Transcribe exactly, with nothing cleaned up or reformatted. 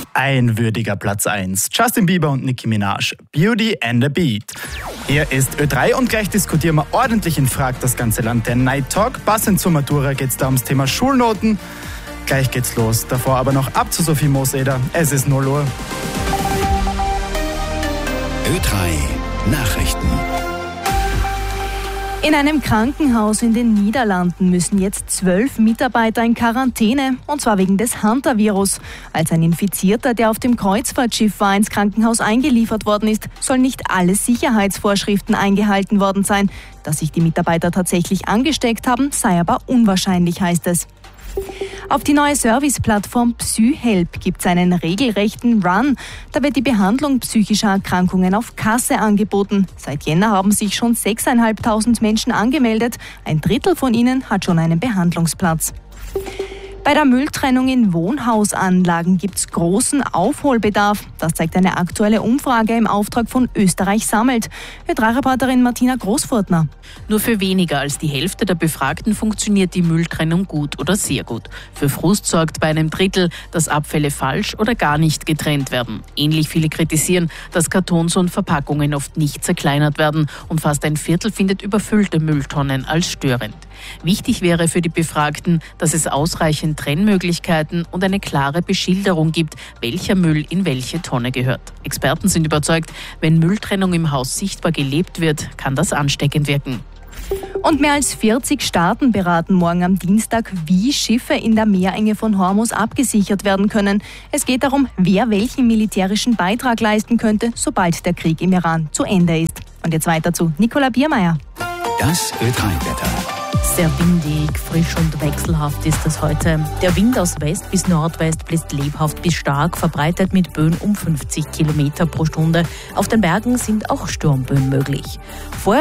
ein würdiger Platz eins. Justin Bieber und Nicki Minaj, Beauty and the Beat. Hier ist Ö drei und gleich diskutieren wir ordentlich in Frag das ganze Land. Der Night Talk, passend zur Matura geht es da ums Thema Schulnoten. Gleich geht's los, davor aber noch ab zu Sophie Mooseder. Es ist null Uhr. Ö drei Nachrichten. In einem Krankenhaus in den Niederlanden müssen jetzt zwölf Mitarbeiter in Quarantäne, und zwar wegen des Hantavirus. Als ein Infizierter, der auf dem Kreuzfahrtschiff war, ins Krankenhaus eingeliefert worden ist, soll nicht alle Sicherheitsvorschriften eingehalten worden sein. Dass sich die Mitarbeiter tatsächlich angesteckt haben, sei aber unwahrscheinlich, heißt es. Auf die neue Serviceplattform PsyHelp gibt es einen regelrechten Run. Da wird die Behandlung psychischer Erkrankungen auf Kasse angeboten. Seit Jänner haben sich schon sechstausendfünfhundert Menschen angemeldet. Ein Drittel von ihnen hat schon einen Behandlungsplatz. Bei der Mülltrennung in Wohnhausanlagen gibt es großen Aufholbedarf. Das zeigt eine aktuelle Umfrage im Auftrag von Österreich sammelt. Ö drei Reporterin Martina Großfurtner. Nur für weniger als die Hälfte der Befragten funktioniert die Mülltrennung gut oder sehr gut. Für Frust sorgt bei einem Drittel, dass Abfälle falsch oder gar nicht getrennt werden. Ähnlich viele kritisieren, dass Kartons und Verpackungen oft nicht zerkleinert werden und fast ein Viertel findet überfüllte Mülltonnen als störend. Wichtig wäre für die Befragten, dass es ausreichend Trennmöglichkeiten und eine klare Beschilderung gibt, welcher Müll in welche Tonne gehört. Experten sind überzeugt, wenn Mülltrennung im Haus sichtbar gelebt wird, kann das ansteckend wirken. Und mehr als vierzig Staaten beraten morgen am Dienstag, wie Schiffe in der Meerenge von Hormuz abgesichert werden können. Es geht darum, wer welchen militärischen Beitrag leisten könnte, sobald der Krieg im Iran zu Ende ist. Und jetzt weiter zu Nicola Biermeier. Das Ö drei Wetter. Sehr windig, frisch und wechselhaft ist es heute. Der Wind aus West bis Nordwest bläst lebhaft bis stark, verbreitet mit Böen um fünfzig Kilometer pro Stunde. Auf den Bergen sind auch Sturmböen möglich. Vorher